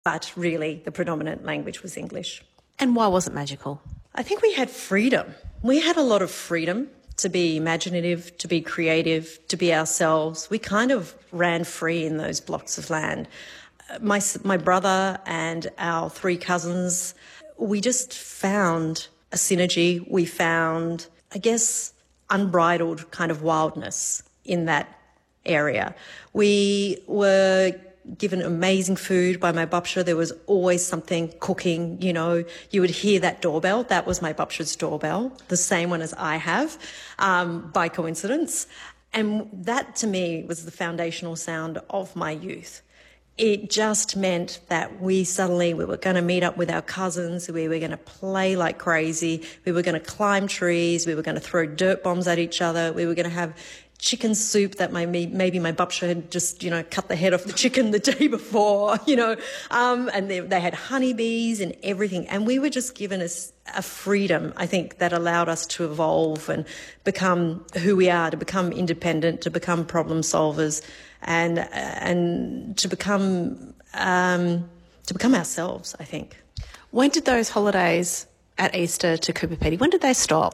but really the predominant language was English. And why was it magical? I think we had freedom. We had a lot of freedom to be imaginative, to be creative, to be ourselves. We kind of ran free in those blocks of land. My brother and our three cousins, we just found a synergy. We found, I guess, unbridled kind of wildness in that area. We were given amazing food by my babsha. There was always something cooking, you know. You would hear that doorbell. That was my babsha's doorbell, the same one as I have, by coincidence. And that, to me, was the foundational sound of my youth. It just meant that we were going to meet up with our cousins. We were going to play like crazy. We were going to climb trees. We were going to throw dirt bombs at each other. We were going to have chicken soup that maybe my babsha had just, cut the head off the chicken the day before, and they had honeybees and everything. And we were just given a freedom, I think, that allowed us to evolve and become who we are, to become independent, to become problem solvers, and to become ourselves, I think. When did those holidays at Easter to Coober Pedy, when did they stop?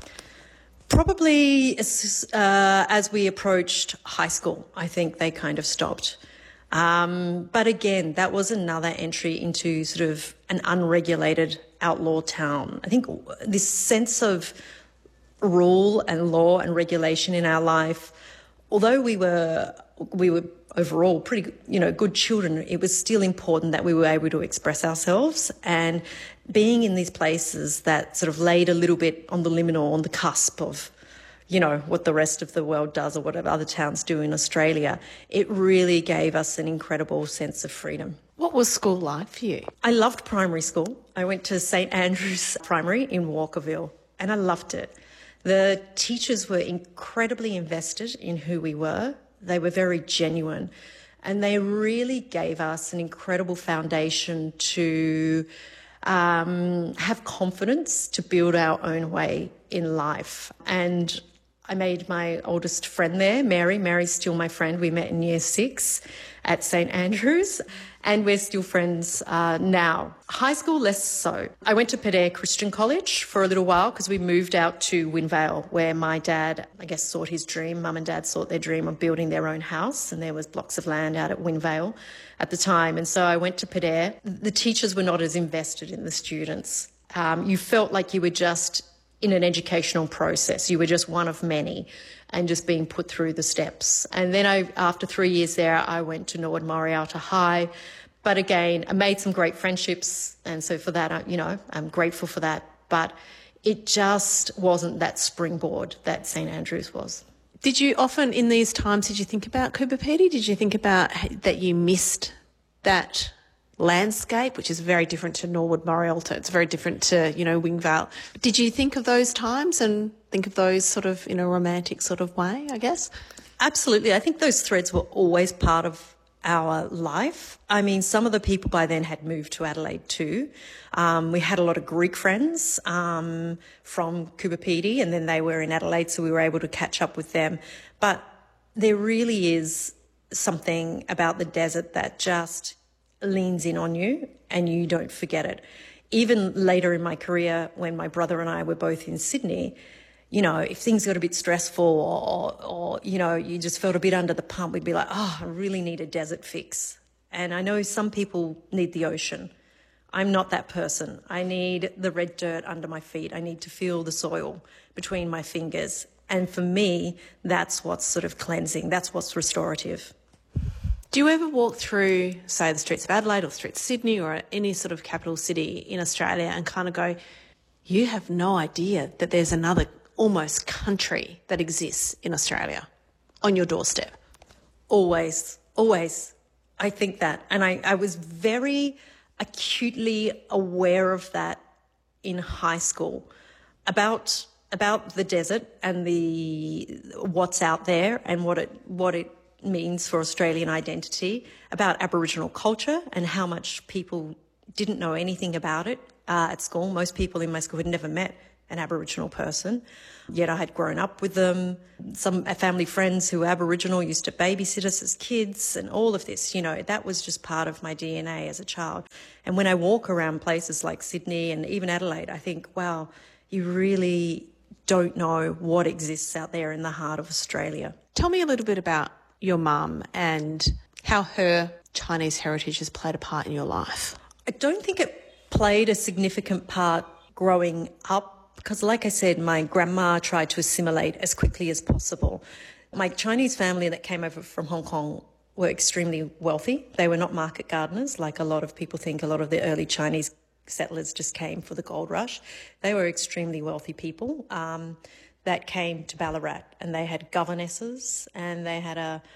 Probably as we approached high school, I think they kind of stopped. But again, that was another entry into sort of an unregulated outlaw town. I think this sense of rule and law and regulation in our life, although we were overall pretty, good children, it was still important that we were able to express ourselves. And being in these places that sort of laid a little bit on the liminal, on the cusp of, what the rest of the world does or what other towns do in Australia, it really gave us an incredible sense of freedom. What was school like for you? I loved primary school. I went to St Andrews Primary in Walkerville, and I loved it. The teachers were incredibly invested in who we were. They were very genuine, and they really gave us an incredible foundation to have confidence to build our own way in life. And I made my oldest friend there, Mary. Mary's still my friend. We met in year 6 at St Andrews, and we're still friends now. High school, less so. I went to Pedare Christian College for a little while because we moved out to Wynvale, where my dad, I guess, sought his dream. Mum and Dad sought their dream of building their own house, and there was blocks of land out at Wynvale at the time. And so I went to Pedare. The teachers were not as invested in the students. You felt like you were just in an educational process. You were just one of many and just being put through the steps. And then after 3 years there, I went to Norwood Morialta High. But again, I made some great friendships. And so for that, I'm grateful for that. But it just wasn't that springboard that St Andrews was. Did you often, in these times, did you think about Coober Pedy? Did you think about that you missed that landscape, which is very different to Norwood Morialta? It's very different to, Wynvale. Did you think of those times and think of those sort of in a romantic sort of way, I guess? Absolutely. I think those threads were always part of our life. I mean, some of the people by then had moved to Adelaide too. We had a lot of Greek friends from Coober Pedy, and then they were in Adelaide, so we were able to catch up with them. But there really is something about the desert that just leans in on you and you don't forget it. Even later in my career, when my brother and I were both in Sydney, if things got a bit stressful or you just felt a bit under the pump, we'd be like, I really need a desert fix. And I know some people need the ocean. I'm not that person. I need the red dirt under my feet. I need to feel the soil between my fingers. And for me, that's what's sort of cleansing. That's what's restorative. Do you ever walk through, say, the streets of Adelaide or the streets of Sydney or any sort of capital city in Australia and kind of go, you have no idea that there's another almost country that exists in Australia on your doorstep? Always, always. I think that. And I was very acutely aware of that in high school about the desert and what's out there and what it means for Australian identity, about Aboriginal culture and how much people didn't know anything about it at school. Most people in my school had never met an Aboriginal person, yet I had grown up with them. Some family friends who were Aboriginal used to babysit us as kids, and all of this, that was just part of my DNA as a child. And when I walk around places like Sydney and even Adelaide, I think, wow, you really don't know what exists out there in the heart of Australia. Tell me a little bit about your mum and how her Chinese heritage has played a part in your life. I don't think it played a significant part growing up because, like I said, my grandma tried to assimilate as quickly as possible. My Chinese family that came over from Hong Kong were extremely wealthy. They were not market gardeners like a lot of people think. A lot of the early Chinese settlers just came for the gold rush. They were extremely wealthy people that came to Ballarat, and they had governesses and they had a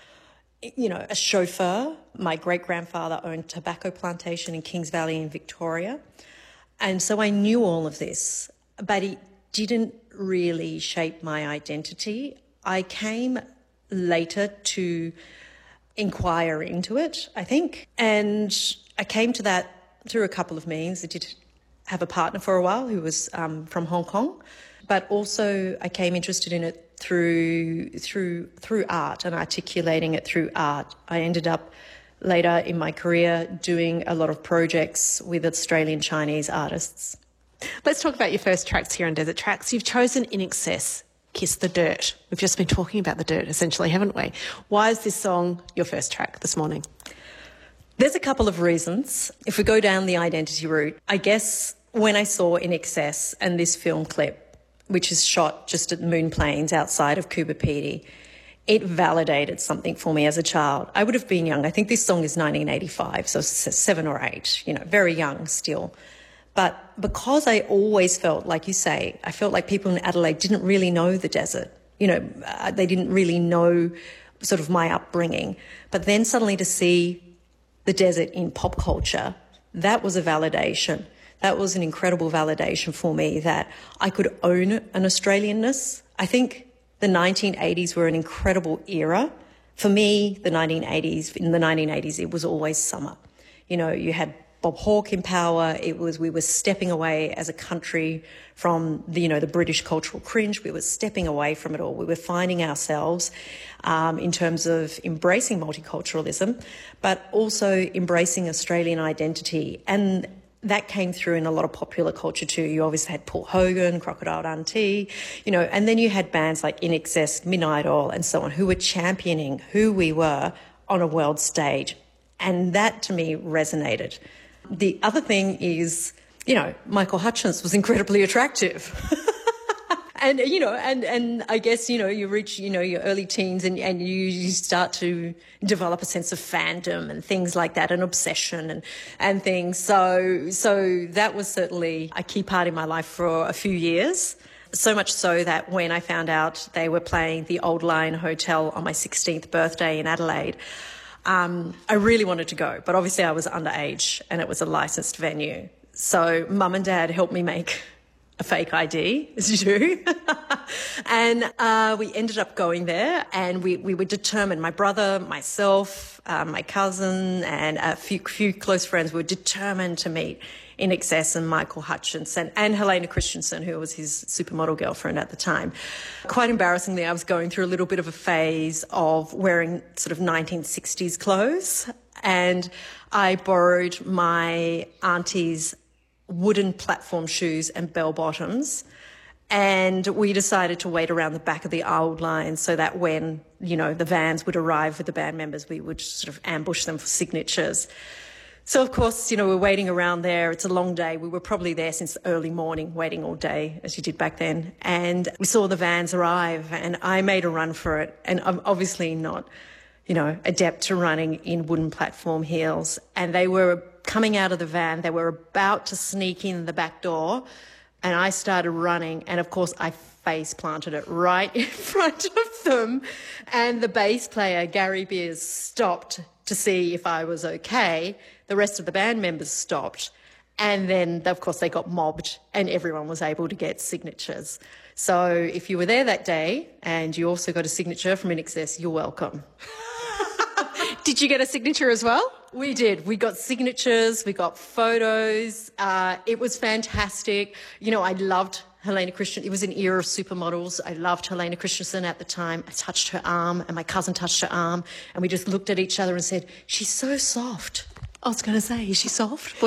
chauffeur. My great-grandfather owned a tobacco plantation in Kings Valley in Victoria. And so I knew all of this, but it didn't really shape my identity. I came later to inquire into it, I think. And I came to that through a couple of means. I did have a partner for a while who was from Hong Kong, but also I came interested in it through art and articulating it through art. I ended up later in my career doing a lot of projects with Australian Chinese artists. Let's talk about your first tracks here on Desert Tracks. You've chosen In Excess, Kiss the Dirt. We've just been talking about the dirt, essentially, haven't we? Why is this song your first track this morning? There's a couple of reasons. If we go down the identity route, I guess when I saw In Excess and this film clip, which is shot just at Moon Plains outside of Coober Pedy, it validated something for me as a child. I would have been young. I think this song is 1985, so 7 or 8, very young still. But because I always felt, like you say, I felt like people in Adelaide didn't really know the desert. They didn't really know sort of my upbringing. But then suddenly to see the desert in pop culture, that was a validation. That was an incredible validation for me that I could own an Australianness. I think the 1980s were an incredible era. For me, in the 1980s, it was always summer. You had Bob Hawke in power. We were stepping away as a country from the British cultural cringe. We were stepping away from it all. We were finding ourselves in terms of embracing multiculturalism, but also embracing Australian identity. And that came through in a lot of popular culture too. You obviously had Paul Hogan, Crocodile Dundee, and then you had bands like In Excess, Midnight Oil and so on who were championing who we were on a world stage. And that to me resonated. The other thing is, Michael Hutchence was incredibly attractive. And, and I guess, you reach, your early teens and you start to develop a sense of fandom and things like that, an obsession and things. So that was certainly a key part in my life for a few years. So much so that when I found out they were playing the Old Lion Hotel on my 16th birthday in Adelaide, I really wanted to go, but obviously I was underage and it was a licensed venue. So Mum and Dad helped me make a fake ID, as you do. And we ended up going there and we were determined, my brother, myself, my cousin and a few close friends were determined to meet In Excess and Michael Hutchence and Helena Christensen, who was his supermodel girlfriend at the time. Quite embarrassingly, I was going through a little bit of a phase of wearing sort of 1960s clothes, and I borrowed my auntie's wooden platform shoes and bell bottoms, and we decided to wait around the back of the old line so that when, the vans would arrive with the band members, we would sort of ambush them for signatures. So, of course, we're waiting around there. It's a long day. We were probably there since early morning, waiting all day, as you did back then. And we saw the vans arrive, and I made a run for it. And I'm obviously not, adept to running in wooden platform heels. And they were coming out of the van. They were about to sneak in the back door, and I started running. And, of course, I face planted it right in front of them. And the bass player, Gary Beers, stopped to see if I was okay. The rest of the band members stopped. And then, of course, they got mobbed and everyone was able to get signatures. So if you were there that day and you also got a signature from In Excess, you're welcome. Did you get a signature as well? We did. We got signatures. We got photos. It was fantastic. I loved Helena Christensen. It was an era of supermodels. I loved Helena Christensen at the time. I touched her arm and my cousin touched her arm and we just looked at each other and said, she's so soft. I was going to say, is she soft?